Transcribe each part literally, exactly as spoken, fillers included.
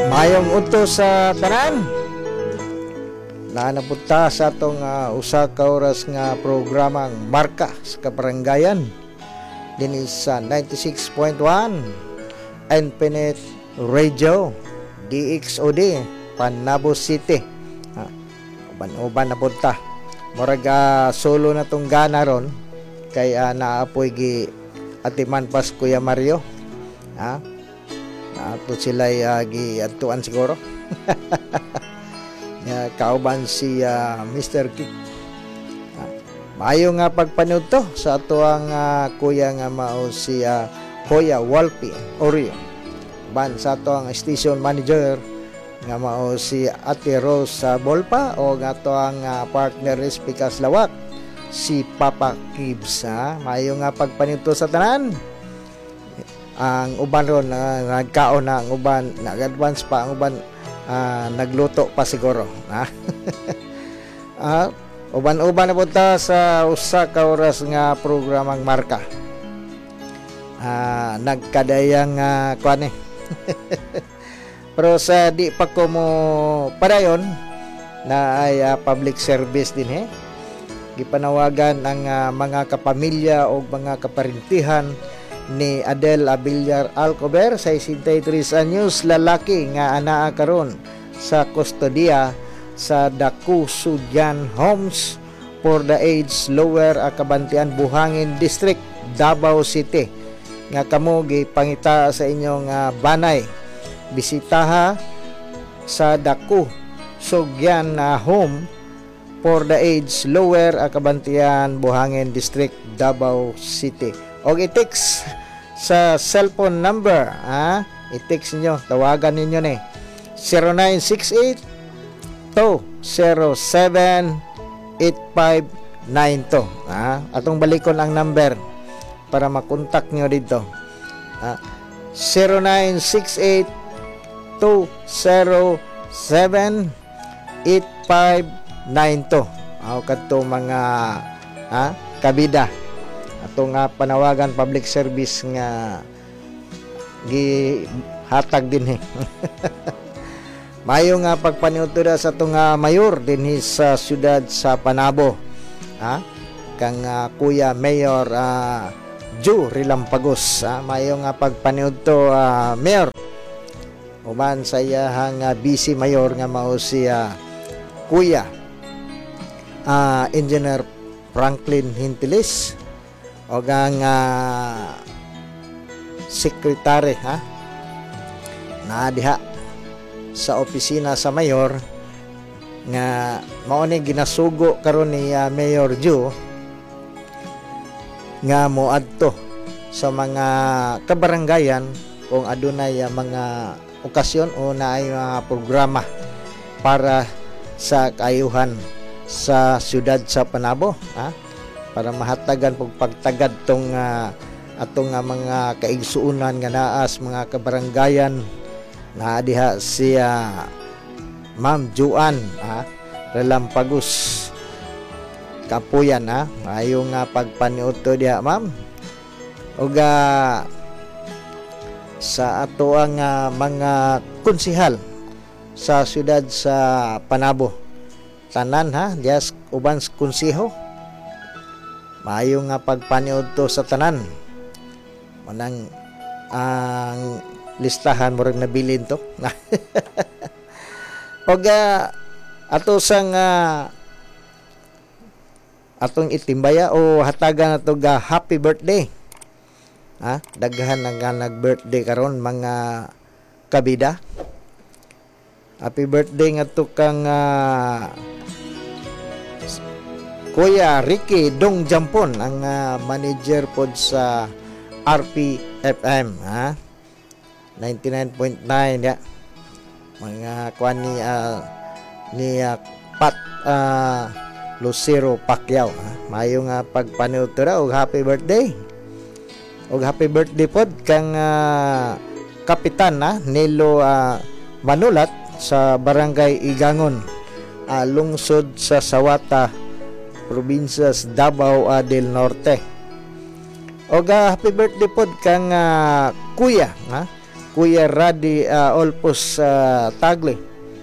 Mayong udto sa tanan. Naanapunta sa atong uh, usa ka oras nga programang Marka sa Kabaranggayan dinhi sa ninety-six point one Infinite Radio D X O D Panabo City. Ha, uban-uban na punta. Murag uh, solo na tong gana ron kay uh, naapoy gi atiman pas Kuya Mario. Ha? Naato sila uh, gi adtuan siguro. Ya, kauban si uh, mister Kick. Uh, maayo nga pagpanood to sa ato ang uh, kuya nga mao si uh, Kuya Walpi Oreo. Ban sa ato ang station manager nga mao si Ate Rose uh, Bolpa o nga ato ang uh, partner is Pikas Lawak si Papa Kibs. Ha? Maayo nga pagpanood to sa tanan. Ang uban ron uh, nagkaon na ang uban, nag-advance pa ang uban. Uh, nagluto pa siguro, ha? uh, uban-uban na punta sa usa ka oras nga programang Marka. Uh, nagkadayang uh, kuan eh. Pero sa di pa ko mo padayon na ay uh, public service din eh. Gipanawagan ang uh, mga kapamilya o mga kaparintihan ni Adel Abillar Alcover sa sixty-three anyos lalaki nga anaa karon sa kustodiya sa Dakusudian Homes for the Aged Lower Akabantian Buhangin District, Davao City. Nga kamo gipangita sa inyong uh, banay bisitaha sa Dakusudian uh, Home for the Aged Lower Akabantian Buhangin District, Davao City. O i-text sa cellphone number, ha? I-text nyo, tawagan ninyo ni zero nine six eight two zero seven eight five nine two. Ha? Atong balikon ang number para makontak nyo dito. Ha? zero nine six eight two zero seven eight five nine two. Aw kadto mga ha, kabida. Atong uh, panawagan public service nga gi hatag din eh. Mayo nga pagpaniutoda sa atong uh, mayor dinhi sa siyudad sa Panabo. Ha? Kang uh, Kuya Mayor uh, Ju Rilampagos. Ha? Mayo nga pagpaniudto uh, Mayor. Uman sa iyang uh, busy mayor nga mao si uh, Kuya uh, Engineer Franklin Hintilis. O gang uh, sekretary ha na diha sa opisina sa mayor nga mao ni ginasugo karon ni uh, Mayor Joe nga moadto sa mga kabaranggayan kung adunay uh, mga okasyon o naay mga programa para sa kaayuhan sa siyudad sa Panabo, ha? Para mahatagan pag pagtagad tong uh, atong uh, mga kaigsuunan nga naas mga kabaranggayan na diha siya Ma'am Juan ha Relampagos Kapuyan ha ayo nga pagpaniud to diha ma'am ug uh, sa ato ang uh, mga konsehal sa siyudad sa Panabo tanan ha diha uban konseho. Maayo nga pagpaniud to sa tanan. Manang ang listahan mo rin nabilin to. Og uh, ato sang uh, atong itimbaya o hatagan nato ga happy birthday. Ha? Daghan na nga nag-birthday karon mga kabida. Happy birthday nga to kang uh, Kuya Ricky Dong Jampon ang uh, manager pod sa R P F M ha ninety-nine point nine ya mga kuan ni uh, ni uh, Pat uh, Lucero Pacquiao ha mayo nga pagpaniud to og happy birthday og happy birthday pod kang uh, kapitan ha Nilo uh, Manulat sa barangay Igangon uh, lungsod sa Sawata probinsya sa Davao uh, del Norte. Og uh, happy birthday pod kang uh, kuya ha Kuya Radi uh, Olpos uh, Tagle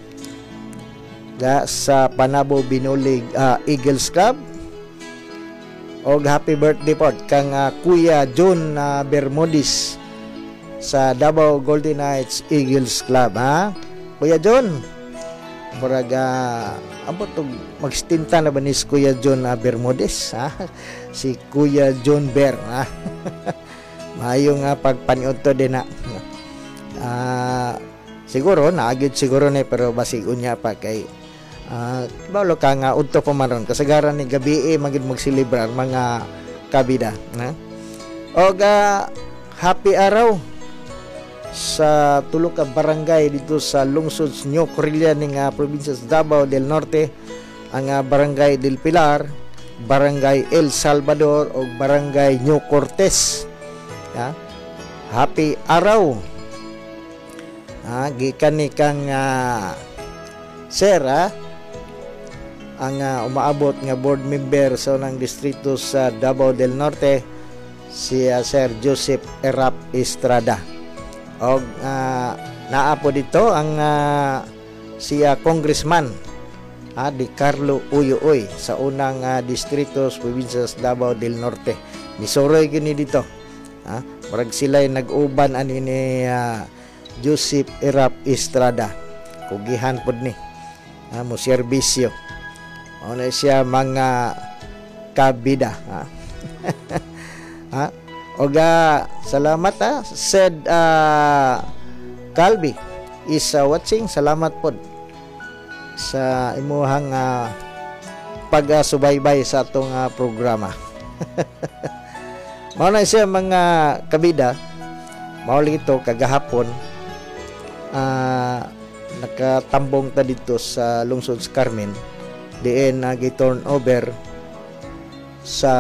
ga sa Panabo Binulig uh, Eagles Club. Og happy birthday po kang uh, Kuya John uh, Bermudis sa Davao Golden Knights Eagles Club, ha? Kuya John, muraga ambot og magstinta na ba ni Kuya John uh, Bermudis, ha? Si Kuya John Ber, ha? Maayong uh, pagpaniod to din, ha? Uh, siguro naagid siguro ni pero basig unya pa kay uh, bawlo ka nga udto pa maron kasagaran ni gabi eh, magid magsilibrar mga kabida, ha? Og uh, happy araw sa tulo ka barangay dito sa lungsod New Corilla ning uh, probinsya sa Davao del Norte, ang uh, barangay del Pilar, barangay El Salvador o barangay New Cortez, ha? Happy araw, ha? Gikan ni kang uh, sir, ha? Ang uh, umaabot nga board member sa unang distrito sa Davao del Norte, si uh, Sir Joseph Erap Estrada. Og uh, naa po dito ang uh, siya congressman, uh, di Carlo Uyuoy sa unang uh, distrito sa probinsya sa Davao del Norte. Misoroy gini dito. Ha? Uh, Marag sila'y nag-uban ani ni uh, Joseph Erap Estrada. Kugihan pod ni. Uh, mo serbisyo. Ano siya mga kabida. Ha? Ha? Oga, salamat ha. Said uh, Calvi is uh, watching. Salamat po sa imuhang uh, pag-subaybay sa atong uh, programa. Mao na siya mga kabida. Mao ito kagahapon uh, nakatambong ta dito sa lungsod sa Carmen. Diin uh, gi-turn over sa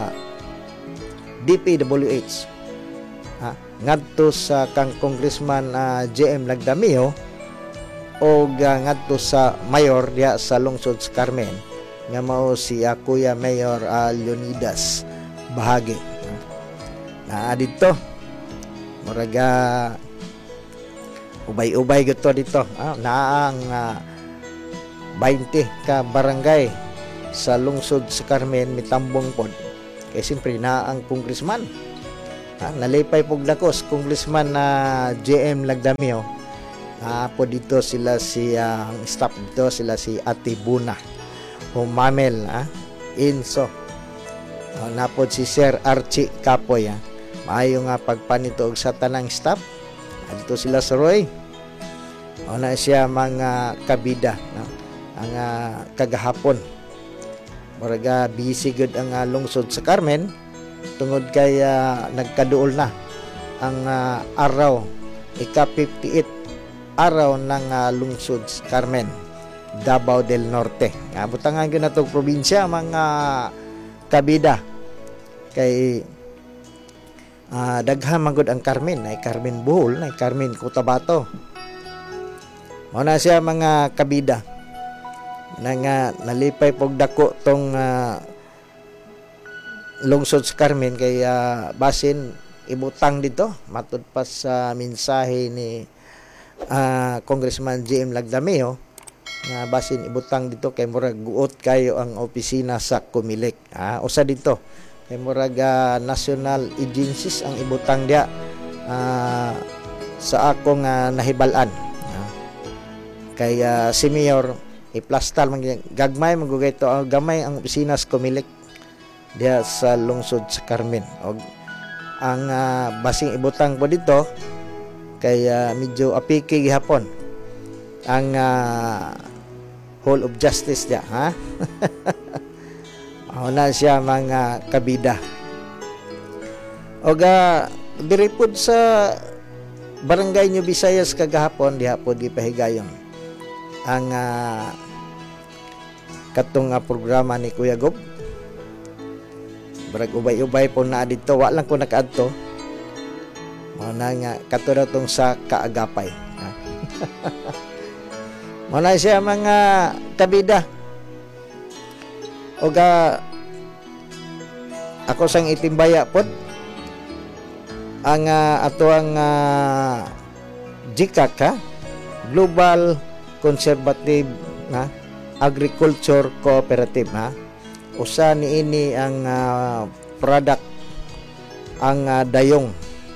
D P W H, ha, ngadto sa kang congressman uh, J M Lagdamio o uh, ngadto sa mayor diya sa lungsod sa Carmen nga mao si uh, Kuya Mayor uh, Leonidas Bahagi. Na dito muraga ubay-ubay gito dito, ha, naang uh, twenty ka barangay sa lungsod sa Carmen mitambong pod. Kaya siyempre na ang congressman, ha, nalipay pog dakos congressman na uh, J M Lagdamio, uh, po dito sila si uh, ang staff dito sila si Ate Buna Humamel, ha, Inso, uh, napod si Sir Archie Capoy, ha. Maayo nga pagpanito og sa tanang staff, uh, dito sila sa Roy. O na siya mga kabida, no? Ang uh, kagahapon muraga busy good ang uh, lungsod sa Carmen tungod kay uh, nagkaduol na ang uh, araw ika fifty-eight araw ng uh, lungsod sa Carmen, Davao del Norte. Abutangan gyud natong probinsya mga kabida kay uh, daghan magud ang Carmen, ay Carmen Bohol, ay Carmen Cotabato. Mao na siya mga kabida na nga nalipay pog dako tong uh, lungsod sa Carmen kay uh, basin ibutang dito matud pa sa mensahe ni uh, Congressman J M Lagdamio nga basin ibutang dito kay murag guot kayo ang opisina sa Comelec, ah, usa dito kay murag uh, national agencies ang ibutang dia uh, sa akong uh, nahibal-an, ah. Kay uh, si Mayor iplastal man gagmay magugay to ang gamay ang opisina sa Comelec diya sa lungsod sa Carmen. Og ang uh, basing ibutang po dito kay uh, medyo apiki gihapon ang uh, Hall of Justice diya, ha. Mao na siya mga kabida. Og uh, diri pud sa Barangay New Visayas kagahapon diha pod gipahigayon ang uh, katong uh, programa ni Kuya Gob. Barag ubay-ubay po na dito, wa lang ko nakaadto. Mao na nga kato tong sa kaagapay. Mao na siya mga kabida. O ga ako sang itimbaya pod ang uh, ato ang uh, G C A C, ha? Global Conservative na Agriculture Cooperative, ha? Usa niini ang uh, product ang uh, dayong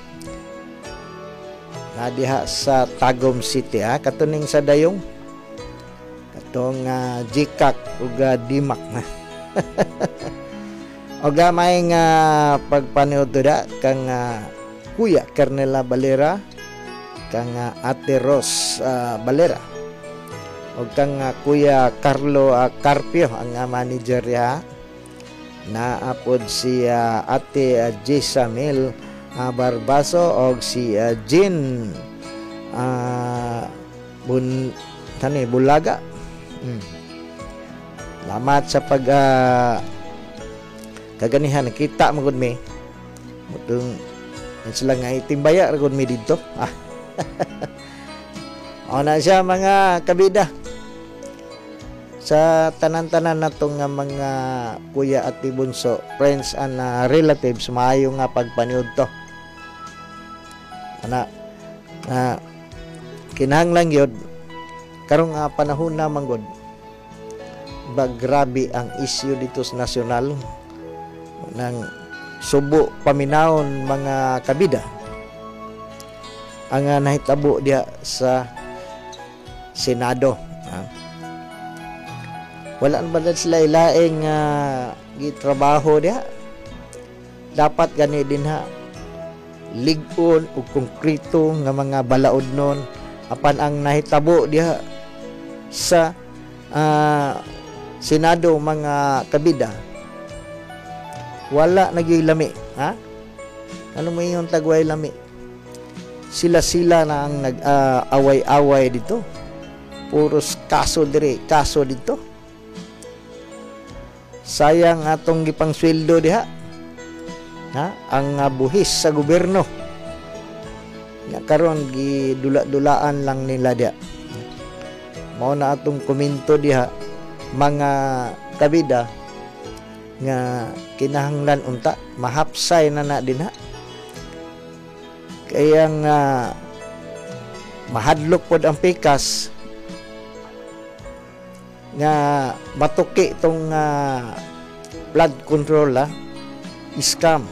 na diha sa Tagum City, ha? Katuning sa dayong katong uh, G C A C ug uh, D M A C na. O gamay nga pagpaniud da kang uh, Kuya Carnela Valera, kang uh, Ate Ros uh, Valera, o kang uh, Kuya Carlo uh, Carpio ang uh, manager ya. Naapod si uh, Ate uh, Jessamel uh, Barbaso o si uh, Jean uh, Bun tani Bulaga. Hmm. Salamat sa pag uh, kaganihan nakita mo gud mi. Mutong sila nga itimbaya ra gud mi didto. Ah. O na siya mga kabida. Sa tanan-tanan natong nga mga kuya at bunso, friends and uh, relatives, maayo nga pagpaniud to. Ana uh, kinahanglan gyud karong uh, panahon na manggod. Ba grabe ang issue dito sa nasyonal ng subo paminawon mga kabida. Ang uh, nahitabo diha sa Senado, ha? Wala ba na sila ilaing uh, gitrabaho diha? Dapat gani din ha ligon ug konkreto nga mga balaod nun apan ang nahitabo diha sa uh, Senado mga kabida wala nagyoy-lami, ha? Ano mo yung tagway lami? Sila-sila na ang nag-away-away uh, dito. Puros kaso dire, kaso dito. Sayang atong gipang sweldo diha. Ha? Ang uh, buhis sa gobyerno. Nga karon gidula-dulaan lang nila diha. Mao na atong komento diha mga kabida nga kinahanglan unta mahapsay na na din ha. Kaya nga mahadlok pod ang pikas nga matuki tong uh, blood control, ha? Scam.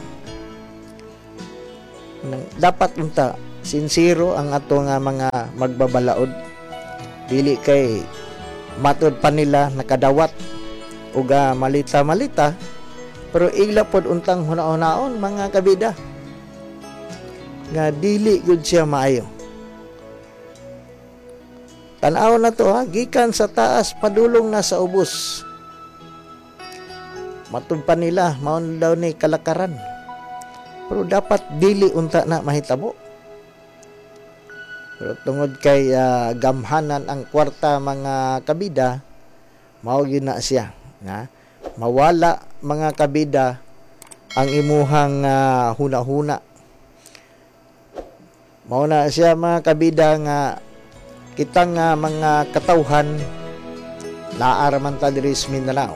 Dapat unta sincero ang ato nga mga magbabalaod, dili kay matud pa nila nakadawat ug uh, malita-malita pero igla pod untang hunaon-hunaon mga kabida nga dili gud siya maayo. Tan-aw na to ha, gikan sa taas padulong na sa ubos. Matud pa nila mao daw ni kalakaran. Pero dapat dili unta na mahitabo. Pero tungod kay uh, gamhanan ang kwarta mga kabida, mao gyud na siya, nga mawala mga kabida ang imuhang uh, huna-huna. Mao na siya mga kabida nga kitang uh, mga katawhan laar man ta diri sa Mindanao.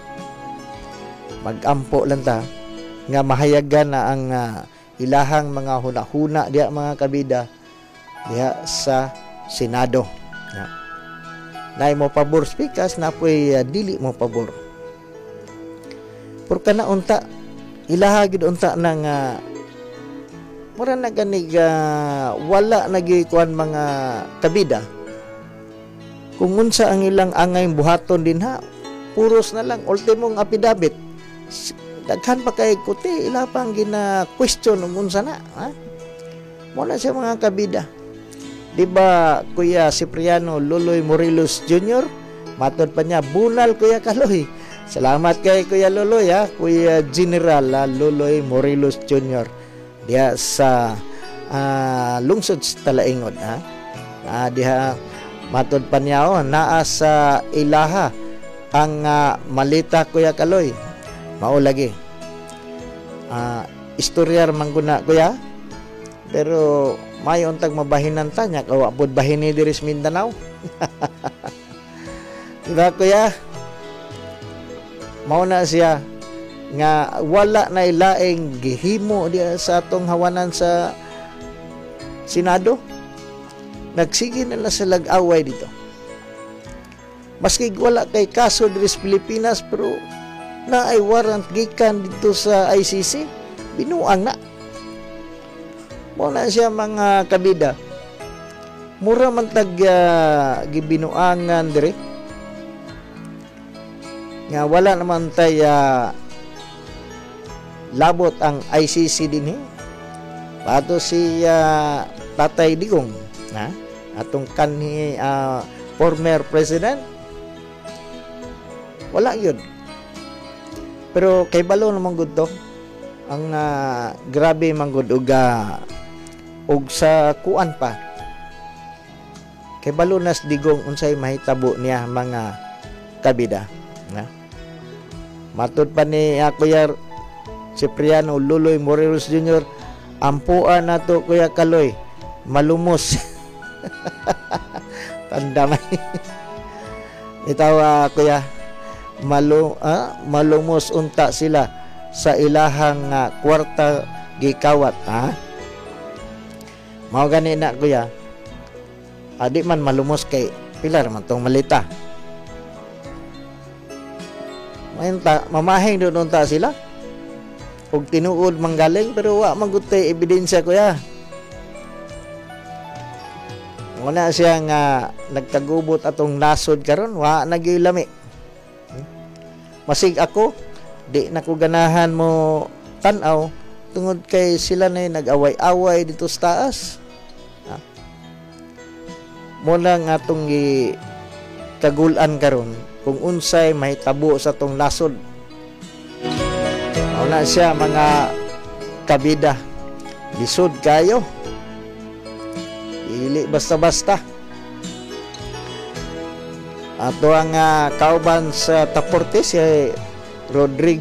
Magampo lang ta nga mahayagan na ang uh, ilahang mga huna-huna diha mga kabida diha sa Senado. Ya. Nay mo pabor speakers na po'y uh, dili mo pabor. Pero kana unta ilaha gid unta nang uh, mura na ganig uh, wala nagikuan mga kabida. Kung unsa ang ilang angay buhaton din ha, puros na lang ultimong affidavit. Daghan pa kay kuti ila pang gina question ug unsa na, ha? Mo na siya mga kabida. Di ba Kuya Cipriano Luloy Morelos Junior Matod pa niya, bunal Kuya Kaloy. Salamat kay Kuya Luloy, ha? Kuya General ha? Luloy Morelos Junior Diha sa uh, lungsod sa Talaingod, ha? Na diha matod pa niya oh, naa sa ilaha ang uh, malita Kuya Kaloy. Mao lagi. Ah, uh, istoryar man guna Kuya. Pero may untag mabahinan ta nya kawa pod bahini diri sa Mindanao. Diba Kuya? Mao na siya nga wala na ilaing gihimo diya sa atong hawanan sa Senado. nagsige na na sila away dito. Maski wala kay kaso diri sa Pilipinas, pero na ay warrant gikan dito sa I C C, binuang na. Mo na siya mga kabida. Mura man tag uh, gibinuangan diri. Nga wala naman tay uh, labot ang I C C din eh. Pato si uh, Tatay Digong, na atong kanhi uh, former president. Wala yun. Pero kay balo naman gud to. Ang uh, grabe man gud og uh, og sa kuan pa. Kay balo nas Digong unsay mahitabo niya mga kabida, na. Matud pa ni uh, Kuya Cipriano Luloy Morelos Junior, ampuan na to Kuya Kaloy, malumos. Tanda man. Itaw uh, Kuya, malu, ah, malumos unta sila sa ilahang uh, kwarta gikawat. Ha? Mao gani na Kuya, adi man malumos kay pilar man tong malita. Mayunta, mamahing doon unta sila. Og tinuod manggaling pero wa magutay ebidensya Kuya. Wala siya nga nagtagubot atong nasod karon, wa nagilami. Masig ako, di na ko ganahan mo tan-aw tungod kay sila na nag-away-away dito sa taas. Ha? Mo lang atong gi kagulan karon kung unsay mahitabo sa tong nasod. Wala siya mga kabida, lisod kayo, ili basta-basta. Ato ang uh, kauban sa Taporte si Rodrigo